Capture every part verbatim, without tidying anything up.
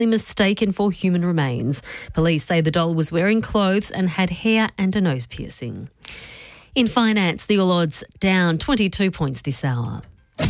mistaken for human remains. Police say the doll was wearing clothes and had hair and a nose piercing. In finance, the All Odds down twenty-two points this hour.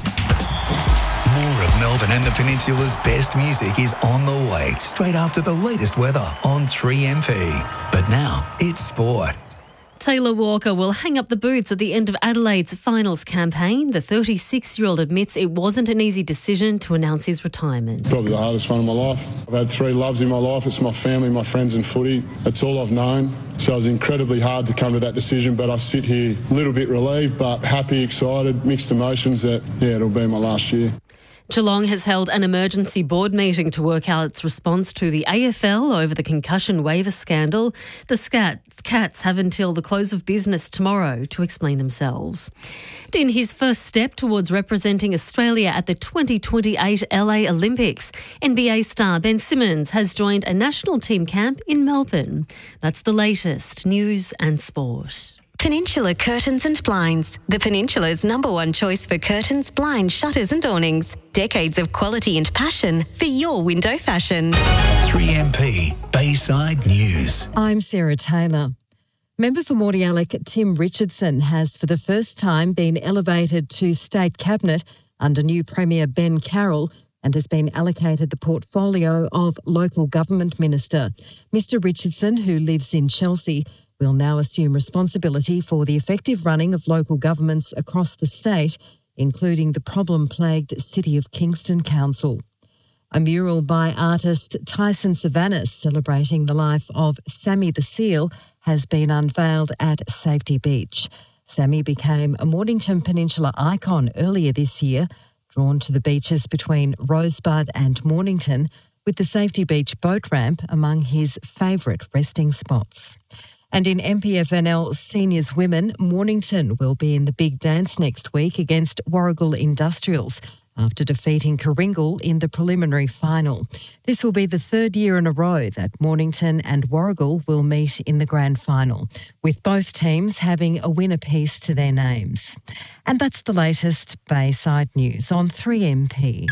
More of Melbourne and the Peninsula's best music is on the way, straight after the latest weather on three M P. But now, it's sport. Taylor Walker will hang up the boots at the end of Adelaide's finals campaign. The thirty-six-year-old admits it wasn't an easy decision to announce his retirement. Probably the hardest one of my life. I've had three loves in my life. It's my family, my friends and footy. That's all I've known. So it was incredibly hard to come to that decision, but I sit here a little bit relieved, but happy, excited, mixed emotions that, yeah, it'll be my last year. Geelong has held an emergency board meeting to work out its response to the A F L over the concussion waiver scandal. The Scat, Cats have until the close of business tomorrow to explain themselves. In his first step towards representing Australia at the twenty twenty-eight L A Olympics, N B A star Ben Simmons has joined a national team camp in Melbourne. That's the latest news and sport. Peninsula Curtains and Blinds, the Peninsula's number one choice for curtains, blinds, shutters and awnings. Decades of quality and passion for your window fashion. three M P Bayside News. I'm Sarah Taylor. Member for Mordialloc Tim Richardson has for the first time been elevated to State Cabinet under new Premier Ben Carroll and has been allocated the portfolio of Local Government Minister. Mister Richardson, who lives in Chelsea, will now assume responsibility for the effective running of local governments across the state, including the problem-plagued City of Kingston Council. A mural by artist Tyson Savanas celebrating the life of Sammy the Seal has been unveiled at Safety Beach. Sammy became a Mornington Peninsula icon earlier this year, drawn to the beaches between Rosebud and Mornington, with the Safety Beach boat ramp among his favourite resting spots. And in M P F N L Seniors Women, Mornington will be in the big dance next week against Warragul Industrials after defeating Coringal in the preliminary final. This will be the third year in a row that Mornington and Warragul will meet in the grand final, with both teams having a win apiece to their names. And that's the latest Bayside News on three M P.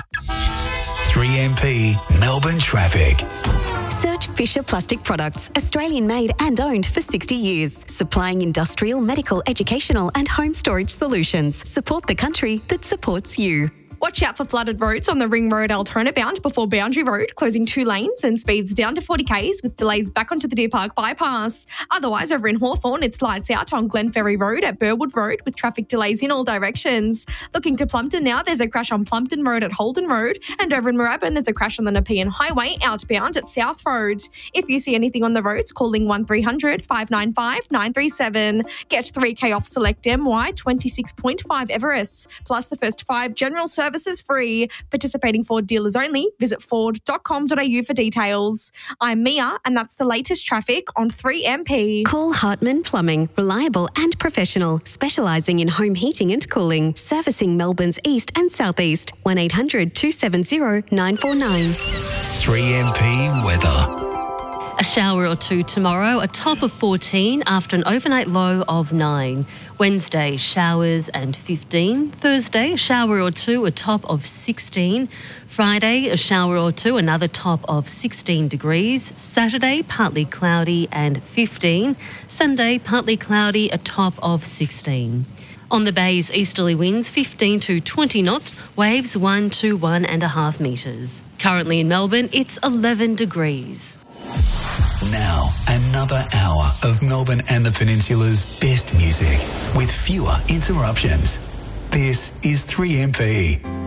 three M P Melbourne Traffic. Search Fisher Plastic Products, Australian made and owned for sixty years, supplying industrial, medical, educational and home storage solutions. Support the country that supports you. Watch out for flooded roads on the Ring Road Altona bound before Boundary Road, closing two lanes and speeds down to forty kays with delays back onto the Deer Park bypass. Otherwise, over in Hawthorn, it's lights out on Glenferrie Road at Burwood Road with traffic delays in all directions. Looking to Plumpton now, there's a crash on Plumpton Road at Holden Road, and over in Moorabbin, there's a crash on the Nepean Highway outbound at South Road. If you see anything on the roads, calling one three hundred, five nine five, nine three seven. Get three K off select M Y twenty-six point five Everests, plus the first five general services free. Participating Ford dealers only. Visit ford dot com dot a u for details. I'm Mia, and that's the latest traffic on three M P. Call Hartman Plumbing, reliable and professional, specialising in home heating and cooling, servicing Melbourne's east and southeast. one eight hundred, two seven zero, nine four nine. three M P Weather. A shower or two tomorrow, a top of fourteen after an overnight low of nine. Wednesday, showers and fifteen. Thursday, a shower or two, a top of sixteen. Friday, a shower or two, another top of sixteen degrees. Saturday, partly cloudy and fifteen. Sunday, partly cloudy, a top of sixteen. On the bay's easterly winds, fifteen to twenty knots, waves one to one and a half metres. Currently in Melbourne, it's eleven degrees. Now, another hour of Melbourne and the Peninsula's best music with fewer interruptions. This is three M P.